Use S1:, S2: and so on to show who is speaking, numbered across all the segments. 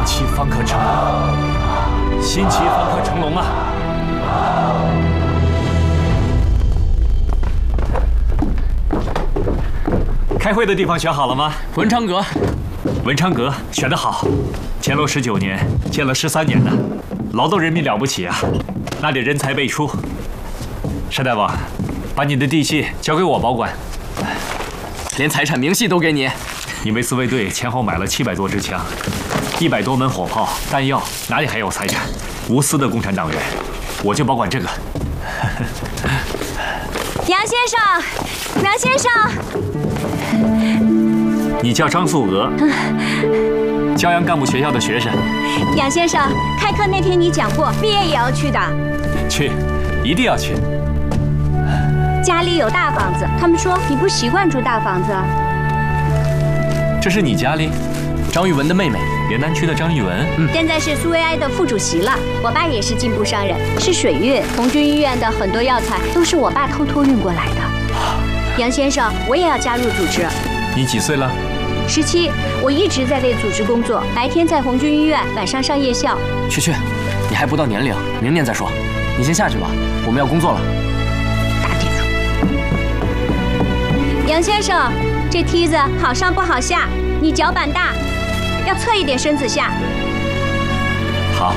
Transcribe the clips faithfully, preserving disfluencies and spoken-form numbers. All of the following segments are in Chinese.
S1: 旗方可成龙，新旗方可成龙啊！开会的地方选好了吗？
S2: 文昌阁。
S1: 文昌阁选得好，乾隆十九年建了十三年呢，劳动人民了不起啊，那得人才辈出。单大王，把你的地契交给我保管，
S2: 连财产明细都给你。
S1: 你为自卫队前后买了七百多支枪，一百多门火炮、弹药，哪里还有财产？无私的共产党员，我就保管这个。
S3: 杨先生，杨先生。
S1: 你叫张素娥，骄阳干部学校的学生。
S3: 杨先生，开课那天你讲过，毕业也要去的。
S1: 去，一定要去。
S3: 家里有大房子，他们说你不习惯住大房子。
S1: 这是你家里？
S2: 张玉文的妹妹，
S1: 联南区的张玉文。
S3: 嗯，现在是苏维埃的副主席了。我爸也是进步商人，是水运。红军医院的很多药材都是我爸偷偷运过来的。杨先生，我也要加入组织。
S1: 你几岁了？
S3: 十七。我一直在为组织工作，白天在红军医院，晚上上夜校。
S2: 去去，你还不到年龄，明年再说。你先下去吧，我们要工作了。
S3: 大地主。杨先生，这梯子好上不好下，你脚板大，要侧一点身子下。
S1: 好。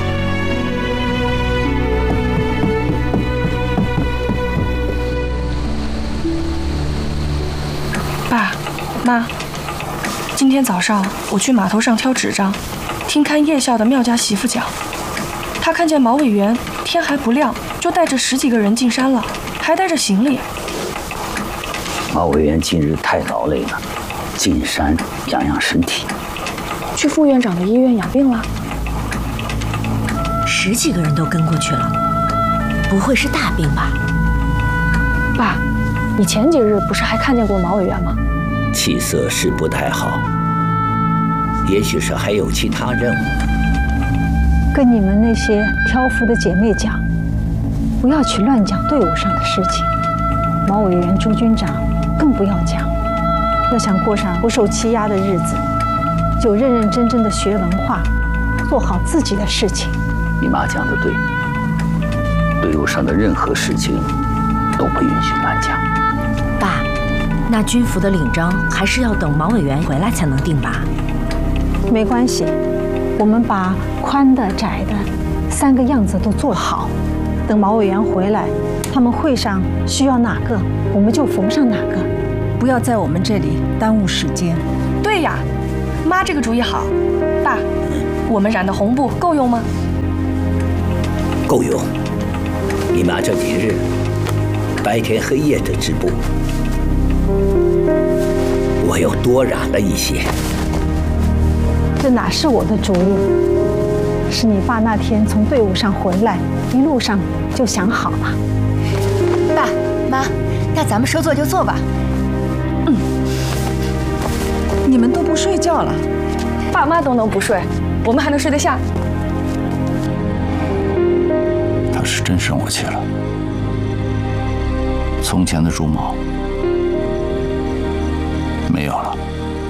S4: 爸妈，今天早上我去码头上挑纸张，听看夜校的庙家媳妇讲，她看见毛委员天还不亮就带着十几个人进山了，还带着行李。
S5: 毛委员近日太劳累了，进山养养身体。
S4: 去副院长的医院养病了？
S6: 十几个人都跟过去了，不会是大病吧？
S4: 爸，你前几日不是还看见过毛委员吗？
S5: 气色是不太好，也许是还有其他任务。
S7: 跟你们那些挑夫的姐妹讲，不要去乱讲队伍上的事情。毛委员、朱军长更不要讲。要想过上不受欺压的日子，就认认真真的学文化，做好自己的事情。
S5: 你妈讲的对，队伍上的任何事情都不允许乱讲。
S6: 爸，那军服的领章还是要等毛委员回来才能定吧？
S7: 没关系，我们把宽的、窄的三个样子都做好。等毛委员回来，他们会上需要哪个，我们就缝上哪个，不要在我们这里耽误时间。
S4: 对呀，妈这个主意好。爸，我们染的红布够用吗？
S5: 够用。你妈这几日白天黑夜的织布，我又多染了一些。
S7: 这哪是我的主意，是你爸那天从队伍上回来，一路上就想好了。
S8: 爸妈，那咱们说做就做吧。
S7: 嗯，你们都不睡觉了？
S4: 爸妈都能不睡，我们还能睡得下？
S5: 他是真生我气了。从前的朱某没有了。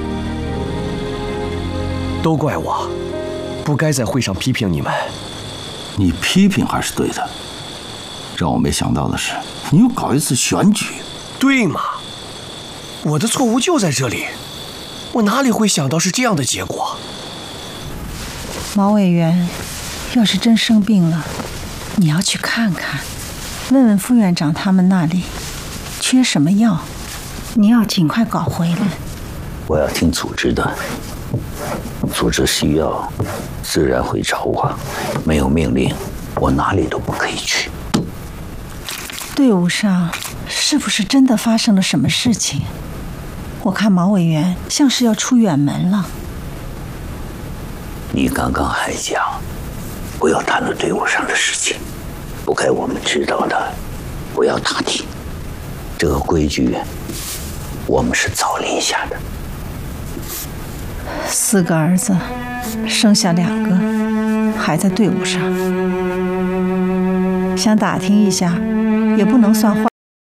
S2: 都怪我，不该在会上批评你们。
S5: 你批评还是对的。让我没想到的是，你又搞一次选举。
S2: 对嘛？我的错误就在这里，我哪里会想到是这样的结果？
S7: 毛委员，要是真生病了，你要去看看，问问副院长他们那里缺什么药，你要尽快搞回来。
S5: 我要听组织的，组织需要，自然会找我。没有命令，我哪里都不可以去。
S7: 队伍上是不是真的发生了什么事情？我看毛委员像是要出远门了。
S5: 你刚刚还讲，不要谈论队伍上的事情，不该我们知道的，不要打听。这个规矩，我们是早立下的。
S7: 四个儿子，剩下两个还在队伍上，想打听一下，也不能算坏。